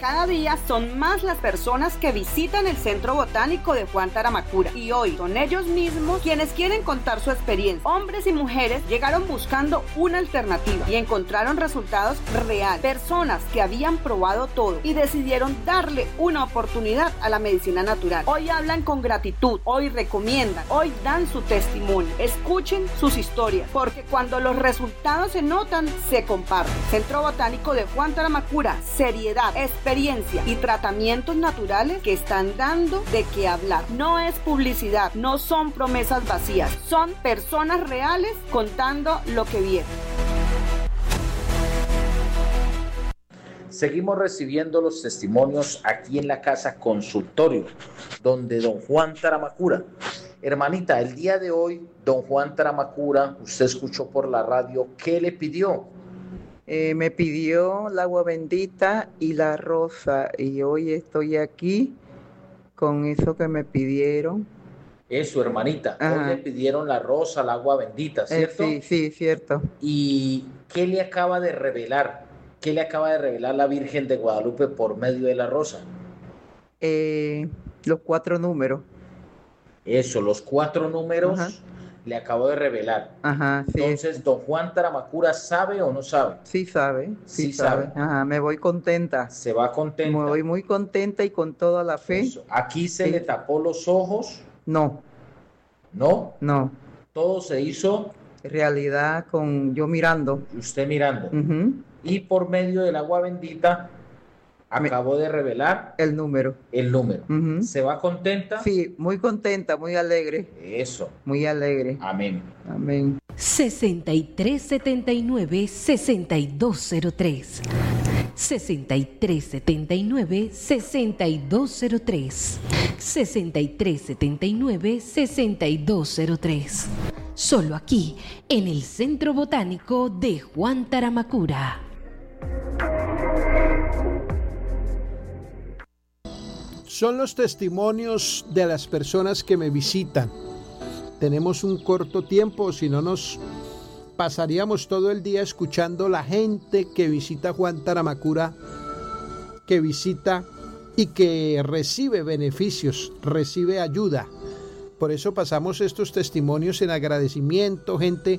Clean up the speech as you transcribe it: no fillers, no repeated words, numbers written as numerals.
Cada día son más las personas que visitan el Centro Botánico de Juan Taramacura y hoy son ellos mismos quienes quieren contar su experiencia. Hombres y mujeres llegaron buscando una alternativa y encontraron resultados reales. Personas que habían probado todo y decidieron darle una oportunidad a la medicina natural. Hoy hablan con gratitud, hoy recomiendan, hoy dan su testimonio. Escuchen sus historias, porque cuando los resultados se notan, se comparten. Centro Botánico de Juan Taramacura, seriedad, experiencia y tratamientos naturales que están dando de qué hablar. No es publicidad, no son promesas vacías, son personas reales contando lo que vieron. Seguimos recibiendo los testimonios aquí en la casa consultorio, donde don Juan Taramacura. Hermanita, el día de hoy, don Juan Taramacura, usted escuchó por la radio, ¿qué le pidió? Me pidió el agua bendita y la rosa, y hoy estoy aquí con eso que me pidieron. Eso, hermanita, hoy le pidieron la rosa, el agua bendita, ¿cierto? Sí, cierto. ¿Y qué le acaba de revelar? ¿Qué le acaba de revelar la Virgen de Guadalupe por medio de la rosa? Los 4 números. Eso, los 4 números. Ajá. Le acabo de revelar. Ajá, sí. Entonces, don Juan Taramacura, ¿sabe o no sabe? Sí sabe. Sí sabe. Ajá, me voy contenta. Se va contenta. Me voy muy contenta y con toda la fe. Eso. ¿Aquí se le tapó los ojos? No. ¿No? No. Todo se hizo realidad con yo mirando. Usted mirando. Y por medio del agua bendita acabo de revelar el número. ¿Se va contenta? Sí, muy contenta, muy alegre. Eso. Muy alegre. Amén. Amén. 6379-6203. 6379-6203. 6379-6203. Solo aquí, en el Centro Botánico de Juan Taramacura. Son los testimonios de las personas que me visitan. Tenemos un corto tiempo, si no nos pasaríamos todo el día escuchando la gente que visita Juan Taramacura, que visita y que recibe beneficios, recibe ayuda. Por eso pasamos estos testimonios en agradecimiento, gente